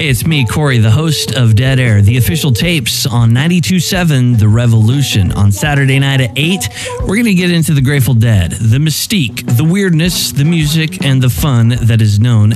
Hey, it's me, Corey, the host of Dead Air, the official tapes on 92.7 The Revolution. On Saturday night at 8, we're going to get into the Grateful Dead, the mystique, the weirdness, the music, and the fun that is known